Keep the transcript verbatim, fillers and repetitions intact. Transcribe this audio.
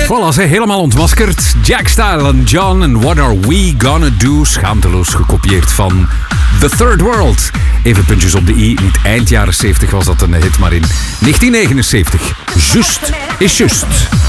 Voilà, ze helemaal ontmaskerd. Jack Style en John en What Are We Gonna Do? Schaamteloos gekopieerd van The Third World. Even puntjes op de i. Niet eind jaren zeventig was dat een hit, maar in negentien negenenzeventig. Just is just.